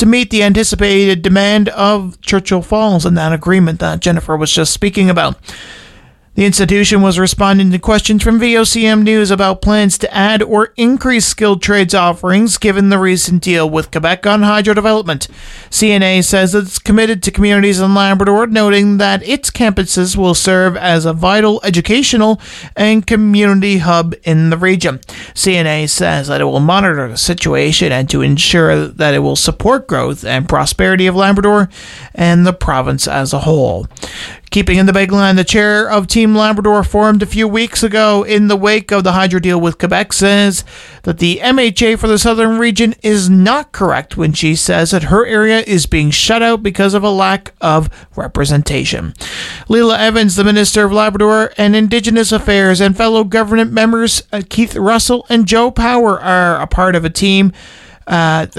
to meet the anticipated demand of Churchill Falls in that agreement that Jennifer was just speaking about. The institution was responding to questions from VOCM News about plans to add or increase skilled trades offerings given the recent deal with Quebec on hydro development. CNA says it's committed to communities in Labrador, noting that its campuses will serve as a vital educational and community hub in the region. CNA says that it will monitor the situation and to ensure that it will support growth and prosperity of Labrador and the province as a whole. Keeping in the big line, the chair of Team Labrador, formed a few weeks ago in the wake of the hydro deal with Quebec, says that the MHA for the southern region is not correct when she says that her area is being shut out because of a lack of representation. Leila Evans, the Minister of Labrador and Indigenous Affairs, and fellow government members Keith Russell and Joe Power are a part of a team. But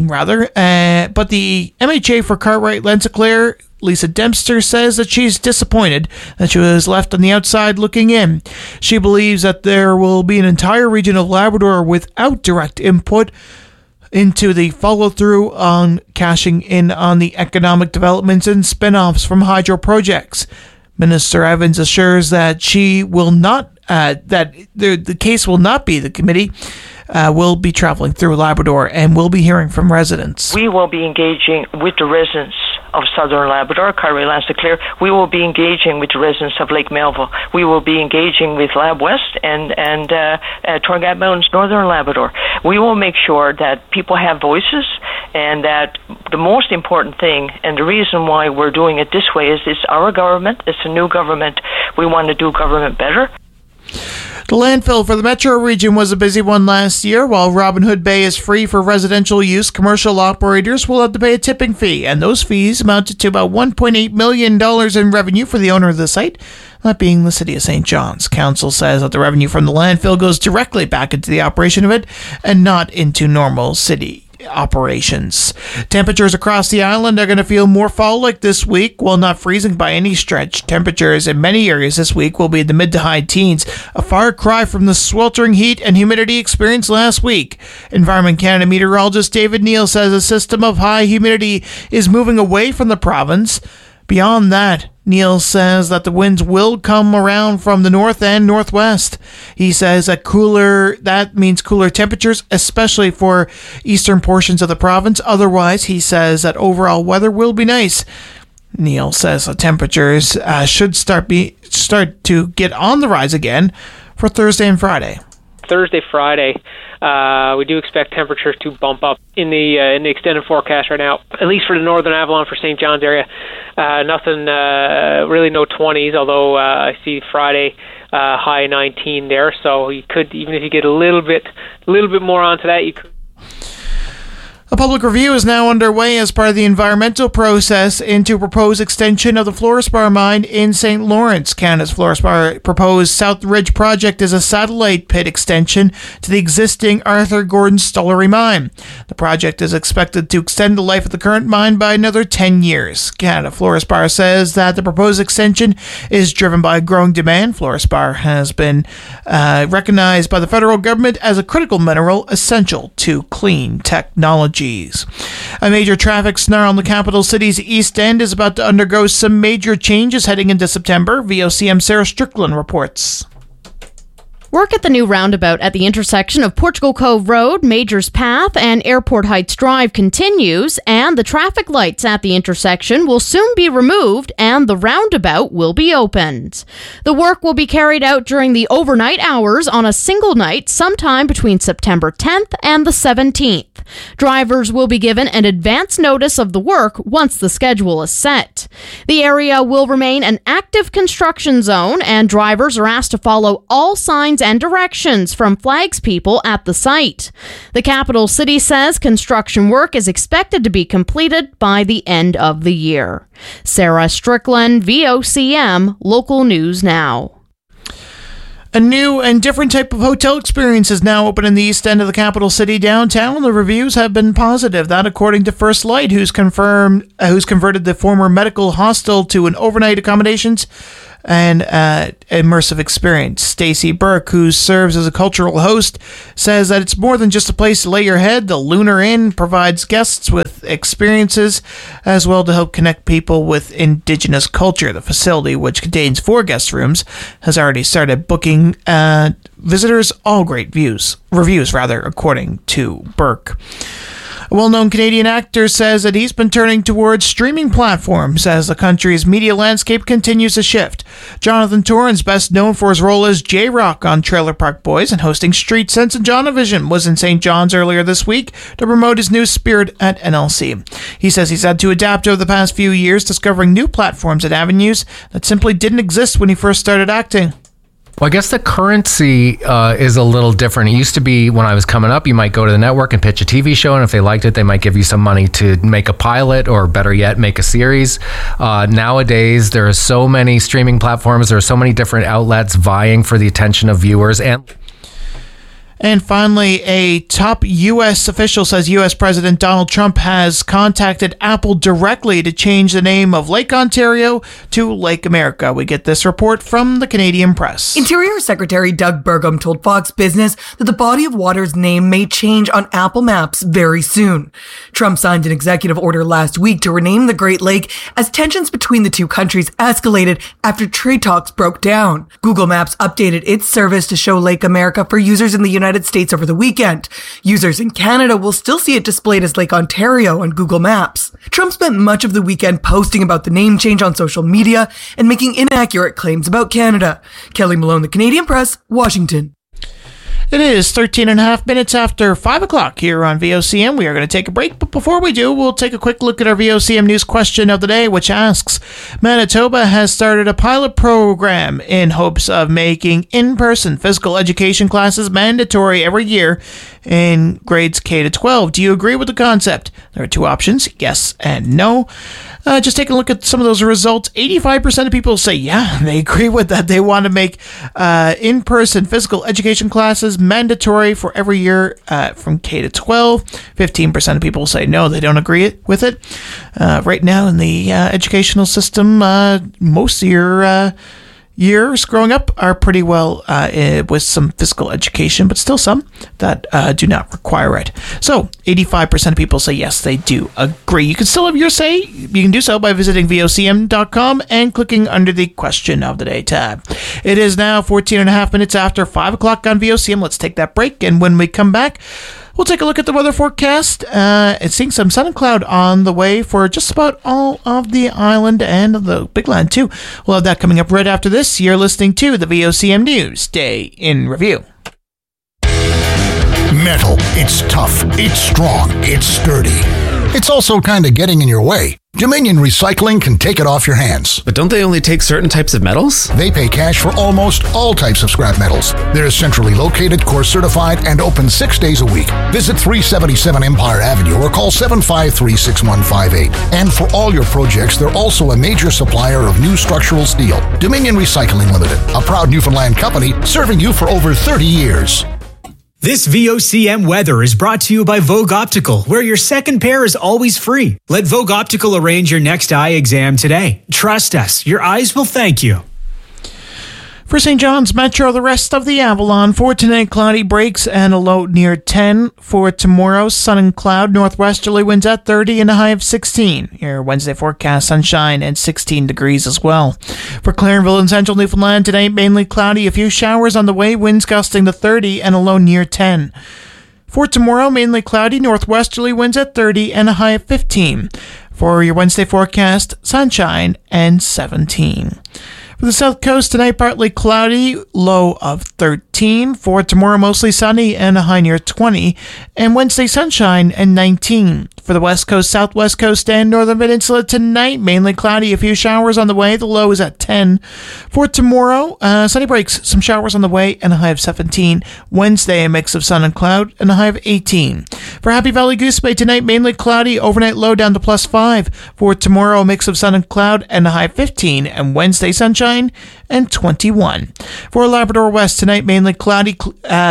the MHA for Cartwright Lansinclair, Lisa Dempster, says that she's disappointed that she was left on the outside looking in. She believes that there will be an entire region of Labrador without direct input into the follow-through on cashing in on the economic developments and spin-offs from hydro projects. Minister Evans assures that she will not, that the case will not be the committee. Will be traveling through Labrador and will be hearing from residents. We will be engaging with the residents of Southern Labrador, Cartwright Lansinclair. We will be engaging with the residents of Lake Melville. We will be engaging with Lab West and Torngat Mountains, Northern Labrador. We will make sure that people have voices, and that the most important thing, and the reason why we're doing it this way, is it's our government. It's a new government. We want to do government better. The landfill for the metro region was a busy one last year. While Robin Hood Bay is free for residential use, commercial operators will have to pay a tipping fee, and those fees amounted to about $1.8 million in revenue for the owner of the site, that being the City of St. John's. Council says that the revenue from the landfill goes directly back into the operation of it and not into normal city operations. Temperatures across the island are going to feel more fall-like this week. While not freezing by any stretch, temperatures in many areas this week will be in the mid to high teens, a far cry from the sweltering heat and humidity experienced last week. Environment Canada meteorologist David Neal says a system of high humidity is moving away from the province. Beyond that, Neal says that the winds will come around from the north and northwest. He says that means cooler temperatures, especially for eastern portions of the province. Otherwise, he says that overall weather will be nice. Neal says the temperatures should start to get on the rise again for Thursday and Friday. Thursday, Friday, we do expect temperatures to bump up in the extended forecast right now, at least for the Northern Avalon, for St. John's area. Nothing, really no 20s, although I see Friday high 19 there. So you could, even if you get a little bit more onto that, you could. A public review is now underway as part of the environmental process into proposed extension of the Fluorspar mine in St. Lawrence. Canada's Fluorspar proposed South Ridge project is a satellite pit extension to the existing Arthur Gordon Stollery mine. The project is expected to extend the life of the current mine by another 10 years. Canada Fluorspar says that the proposed extension is driven by growing demand. Fluorspar has been recognized by the federal government as a critical mineral essential to clean technology. A major traffic snarl in the capital city's East End is about to undergo some major changes heading into September. VOCM Sarah Strickland reports. Work at the new roundabout at the intersection of Portugal Cove Road, Majors Path, and Airport Heights Drive continues, and the traffic lights at the intersection will soon be removed and the roundabout will be opened. The work will be carried out during the overnight hours on a single night sometime between September 10th and the 17th. Drivers will be given an advance notice of the work once the schedule is set. The area will remain an active construction zone, and drivers are asked to follow all signs and directions from flagspeople at the site. The capital city says construction work is expected to be completed by the end of the year. Sarah Strickland, VOCM, Local News Now. A new and different type of hotel experience is now open in the east end of the capital city downtown. The reviews have been positive. That, according to First Light, who's converted the former medical hostel to an overnight accommodations and immersive experience. Stacy Burke, who serves as a cultural host, says that it's more than just a place to lay your head. The Lunar Inn provides guests with experiences as well to help connect people with indigenous culture. The facility, which contains 4 guest rooms, has already started booking visitors all great reviews, according to Burke. A well-known Canadian actor says that he's been turning towards streaming platforms as the country's media landscape continues to shift. Jonathan Torrens, best known for his role as J-Rock on Trailer Park Boys and hosting Street Sense and Jonavision, was in St. John's earlier this week to promote his new Spirit at NLC. He says he's had to adapt over the past few years, discovering new platforms and avenues that simply didn't exist when he first started acting. Well, I guess the currency is a little different. It used to be when I was coming up, you might go to the network and pitch a TV show, and if they liked it, they might give you some money to make a pilot, or better yet, make a series. Nowadays, there are so many streaming platforms. There are so many different outlets vying for the attention of viewers. And finally, a top U.S. official says U.S. President Donald Trump has contacted Apple directly to change the name of Lake Ontario to Lake America. We get this report from the Canadian Press. Interior Secretary Doug Burgum told Fox Business that the body of water's name may change on Apple Maps very soon. Trump signed an executive order last week to rename the Great Lake as tensions between the two countries escalated after trade talks broke down. Google Maps updated its service to show Lake America for users in the United States over the weekend. Users in Canada will still see it displayed as Lake Ontario on Google Maps. Trump spent much of the weekend posting about the name change on social media and making inaccurate claims about Canada. Kelly Malone, The Canadian Press, Washington. It is 13 and a half minutes after 5 o'clock here on VOCM. We are going to take a break, but before we do, we'll take a quick look at our VOCM news question of the day, which asks, Manitoba has started a pilot program in hopes of making in-person physical education classes mandatory every year in grades K to 12. Do you agree with the concept? There are 2 options, yes and no. Just take a look at some of those results. 85% of people say, yeah, they agree with that. They want to make in-person physical education classes mandatory for every year from K to 12. 15% of people say, no, they don't agree with it. Right now in the educational system, most of your years growing up are pretty well with some physical education, but still some that do not require it. So 85% of people say yes, they do agree. You can still have your say. You can do so by visiting VOCM.com and clicking under the question of the day tab. It is now 14 and a half minutes after 5 o'clock on VOCM. Let's take that break, and when we come back, we'll take a look at the weather forecast. It's seeing some sun and cloud on the way for just about all of the island and the Big Land, too. We'll have that coming up right after this. You're listening to the VOCM News Day in Review. Metal. It's tough. It's strong. It's sturdy. It's also kind of getting in your way. Dominion Recycling can take it off your hands. But don't they only take certain types of metals? They pay cash for almost all types of scrap metals. They're centrally located, course certified, and open 6 days a week. Visit 377 Empire Avenue or call 753-6158. And for all your projects, they're also a major supplier of new structural steel. Dominion Recycling Limited, a proud Newfoundland company serving you for over 30 years. This VOCM weather is brought to you by Vogue Optical, where your second pair is always free. Let Vogue Optical arrange your next eye exam today. Trust us, your eyes will thank you. For St. John's Metro, the rest of the Avalon. For tonight, cloudy breaks and a low near 10. For tomorrow, sun and cloud, northwesterly winds at 30 and a high of 16. Your Wednesday forecast, sunshine and 16 degrees as well. For Clarenville and central Newfoundland, tonight mainly cloudy, a few showers on the way, winds gusting to 30 and a low near 10. For tomorrow, mainly cloudy, northwesterly winds at 30 and a high of 15. For your Wednesday forecast, sunshine and 17. For the south coast, tonight partly cloudy, low of 13. For tomorrow, mostly sunny and a high near 20. And Wednesday, sunshine and 19. For the west coast, southwest coast, and northern peninsula tonight, mainly cloudy, a few showers on the way. The low is at 10. For tomorrow, sunny breaks, some showers on the way, and a high of 17. Wednesday, a mix of sun and cloud, and a high of 18. For Happy Valley Goose Bay tonight, mainly cloudy, overnight low down to plus 5. For tomorrow, a mix of sun and cloud, and a high of 15. And Wednesday, sunshine and 21. For Labrador West tonight, mainly cloudy,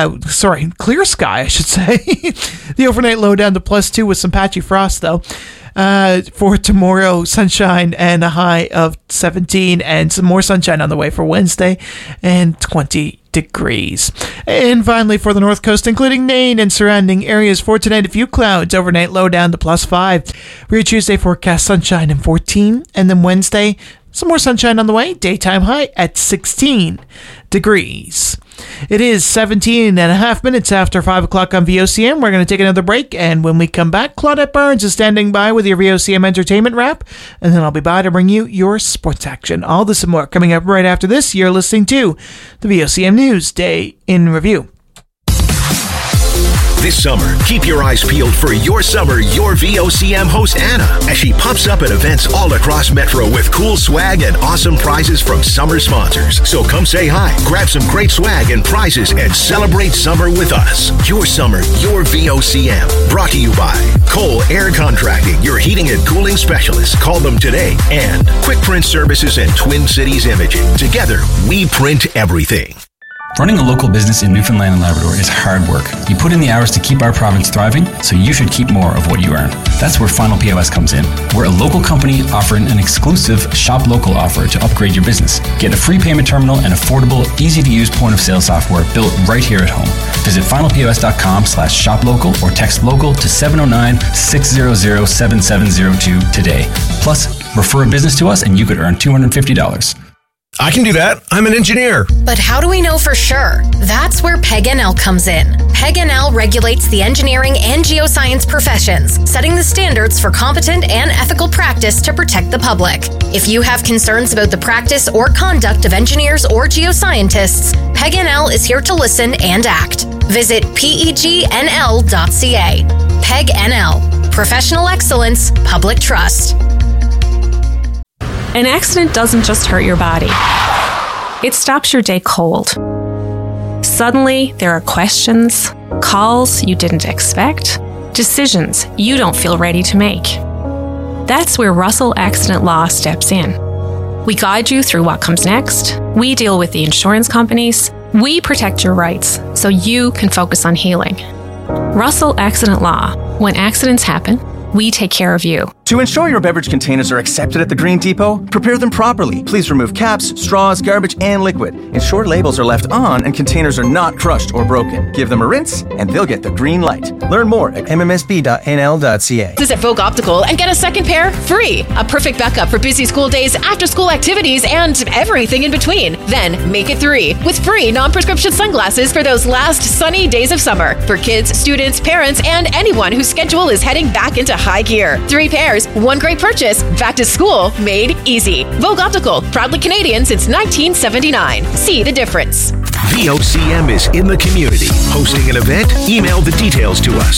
clear sky, I should say. The overnight low down to plus 2 with some patchy frost, though. For tomorrow, sunshine and a high of 17, and some more sunshine on the way for Wednesday, and 20 degrees. And finally, for the North Coast, including Nain and surrounding areas, for tonight, a few clouds, overnight low down to +5. For your Tuesday forecast, sunshine and 14, and then Wednesday, some more sunshine on the way, daytime high at 16 degrees. It is 17 and a half minutes after 5 o'clock on VOCM. We're going to take another break, and when we come back, Claudette Barnes is standing by with your VOCM Entertainment Wrap, and then I'll be by to bring you your sports action. All this and more coming up right after this. You're listening to the VOCM News Day in Review. This summer, keep your eyes peeled for Your Summer, Your VOCM host Anna, as she pops up at events all across Metro with cool swag and awesome prizes from summer sponsors. So come say hi, grab some great swag and prizes, and celebrate summer with us. Your Summer, Your VOCM. Brought to you by Cole Air Contracting, your heating and cooling specialist. Call them today. And Quick Print Services and Twin Cities Imaging. Together, we print everything. Running a local business in Newfoundland and Labrador is hard work. You put in the hours to keep our province thriving, so you should keep more of what you earn. That's where Final POS comes in. We're a local company offering an exclusive Shop Local offer to upgrade your business. Get a free payment terminal and affordable, easy-to-use point-of-sale software built right here at home. Visit finalpos.com/shoplocal or text local to 709-600-7702 today. Plus, refer a business to us and you could earn $250. I can do that. I'm an engineer. But how do we know for sure? That's where PEG-NL comes in. PEG-NL regulates the engineering and geoscience professions, setting the standards for competent and ethical practice to protect the public. If you have concerns about the practice or conduct of engineers or geoscientists, PEG-NL is here to listen and act. Visit pegnl.ca. PEG-NL. Professional excellence, public trust. An accident doesn't just hurt your body. It stops your day cold. Suddenly, there are questions, calls you didn't expect, decisions you don't feel ready to make. That's where Russell Accident Law steps in. We guide you through what comes next. We deal with the insurance companies. We protect your rights so you can focus on healing. Russell Accident Law. When accidents happen, we take care of you. To ensure your beverage containers are accepted at the Green Depot, prepare them properly. Please remove caps, straws, garbage, and liquid. Ensure labels are left on and containers are not crushed or broken. Give them a rinse, and they'll get the green light. Learn more at mmsb.nl.ca. Visit Vogue Optical and get a second pair free. A perfect backup for busy school days, after-school activities, and everything in between. Then make it 3 with free non-prescription sunglasses for those last sunny days of summer for kids, students, parents, and anyone whose schedule is heading back into high gear. 3 pairs, 1 great purchase. Back to school made easy. Vogue Optical, proudly Canadian since 1979. See the difference. VOCM is in the community. Hosting an event? Email the details to us.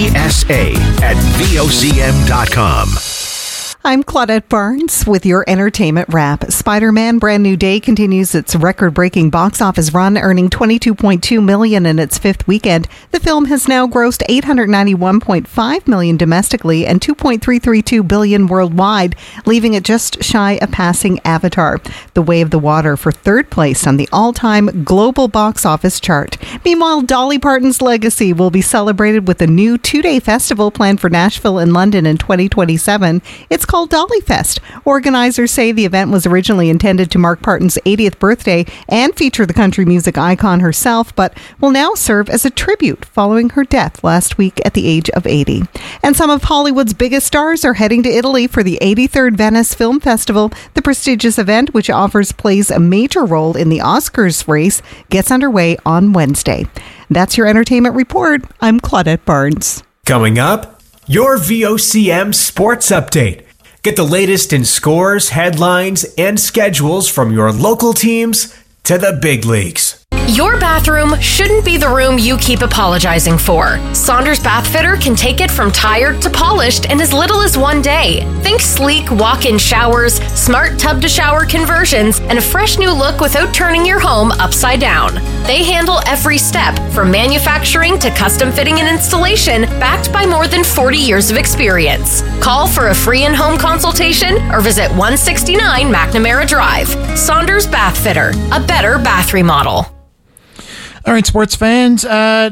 PSA@VOCM.com. I'm Claudette Barnes with your Entertainment Wrap. Spider-Man Brand New Day continues its record-breaking box office run, earning $22.2 million in its 5th weekend. The film has now grossed $891.5 million domestically and $2.332 billion worldwide, leaving it just shy of passing Avatar: The Way of the Water for 3rd place on the all-time global box office chart. Meanwhile, Dolly Parton's legacy will be celebrated with a new 2-day festival planned for Nashville and London in 2027. It's called Dolly Fest. Organizers say the event was originally intended to mark Parton's 80th birthday and feature the country music icon herself, but will now serve as a tribute following her death last week at the age of 80. And some of Hollywood's biggest stars are heading to Italy for the 83rd Venice Film Festival. The prestigious event, which plays a major role in the Oscars race, gets underway on Wednesday. That's your entertainment report. I'm Claudette Barnes. Coming up, your VOCM Sports Update. Get the latest in scores, headlines, and schedules from your local teams to the big leagues. Your bathroom shouldn't be the room you keep apologizing for. Saunders Bath Fitter can take it from tired to polished in as little as 1 day. Think sleek walk-in showers, smart tub-to-shower conversions, and a fresh new look without turning your home upside down. They handle every step, from manufacturing to custom fitting and installation, backed by more than 40 years of experience. Call for a free in-home consultation or visit 169 McNamara Drive. Saunders Bath Fitter, a better bath remodel. All right, sports fans,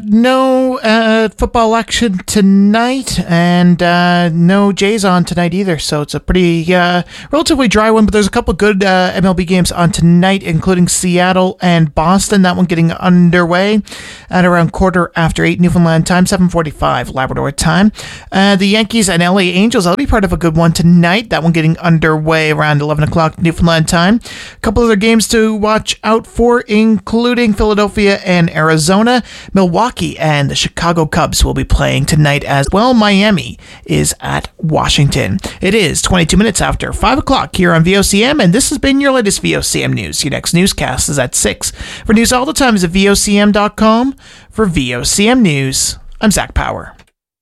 no football action tonight, and no Jays on tonight either, so it's a pretty relatively dry one, but there's a couple good MLB games on tonight, including Seattle and Boston. That one getting underway at around 8:15 Newfoundland time, 7:45 Labrador time. The Yankees and LA Angels, that'll be part of a good one tonight. That one getting underway around 11 o'clock Newfoundland time. A couple other games to watch out for, including Philadelphia and Arizona. Milwaukee and the Chicago Cubs will be playing tonight as well. Miami is at Washington. It is 22 minutes after 5 o'clock here on VOCM, and this has been your latest VOCM news. Your next newscast is at 6. For news all the time is at VOCM.com. For VOCM News, I'm Zach Power.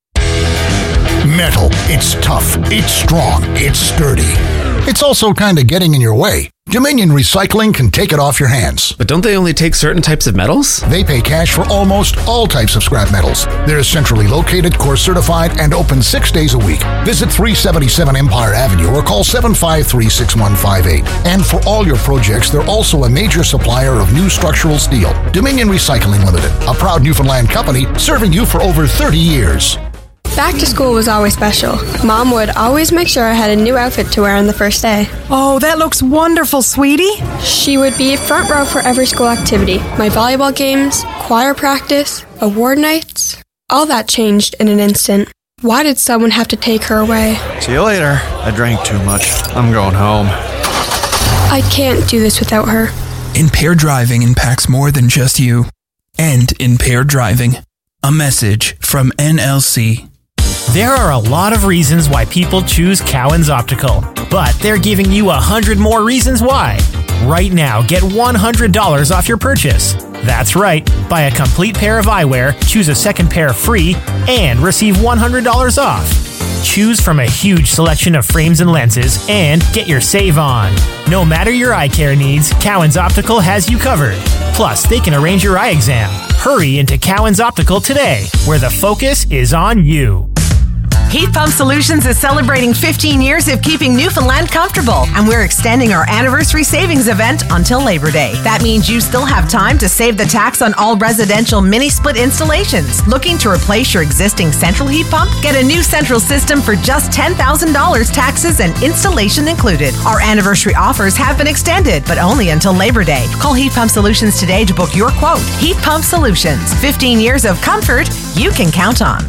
Metal. It's tough. It's strong. It's sturdy. It's also kind of getting in your way. Dominion Recycling can take it off your hands. But don't they only take certain types of metals? They pay cash for almost all types of scrap metals. They're centrally located, course certified, and open 6 days a week. Visit 377 Empire Avenue or call 753-6158. And for all your projects, they're also a major supplier of new structural steel. Dominion Recycling Limited, a proud Newfoundland company serving you for over 30 years. Back to school was always special. Mom would always make sure I had a new outfit to wear on the first day. Oh, that looks wonderful, sweetie. She would be front row for every school activity. My volleyball games, choir practice, award nights. All that changed in an instant. Why did someone have to take her away? See you later. I drank too much. I'm going home. I can't do this without her. Impaired driving impacts more than just you. End impaired driving. A message from NLC. There are a lot of reasons why people choose Cowan's Optical, but they're giving you 100 more reasons why. Right now, get $100 off your purchase. That's right. Buy a complete pair of eyewear, choose a second pair free, and receive $100 off. Choose from a huge selection of frames and lenses, and get your save on. No matter your eye care needs, Cowan's Optical has you covered. Plus, they can arrange your eye exam. Hurry into Cowan's Optical today, where the focus is on you. Heat Pump Solutions is celebrating 15 years of keeping Newfoundland comfortable, and we're extending our anniversary savings event until Labor Day. That means you still have time to save the tax on all residential mini-split installations. Looking to replace your existing central heat pump? Get a new central system for just $10,000, taxes and installation included. Our anniversary offers have been extended, but only until Labor Day. Call Heat Pump Solutions today to book your quote. Heat Pump Solutions. 15 years of comfort you can count on.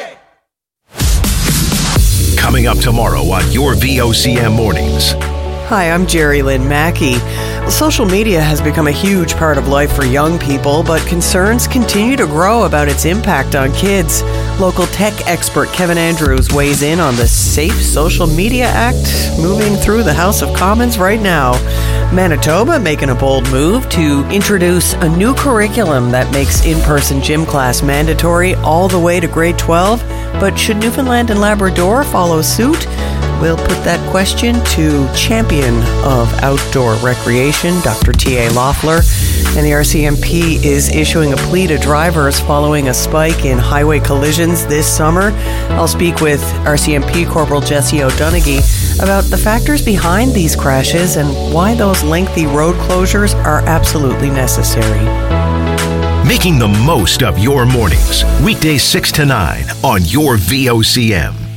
Coming up tomorrow on your VOCM Mornings. Hi, I'm Jerry Lynn Mackey. Social media has become a huge part of life for young people, but concerns continue to grow about its impact on kids. Local tech expert Kevin Andrews weighs in on the Safe Social Media Act moving through the House of Commons right now. Manitoba making a bold move to introduce a new curriculum that makes in-person gym class mandatory all the way to grade 12. But should Newfoundland and Labrador follow suit? We'll put that question to champion of outdoor recreation, Dr. T.A. Loeffler. And the RCMP is issuing a plea to drivers following a spike in highway collisions this summer. I'll speak with RCMP Corporal Jesse O'Donoghue about the factors behind these crashes and why those lengthy road closures are absolutely necessary. Making the most of your mornings. Weekdays 6 to 9 on your VOCM.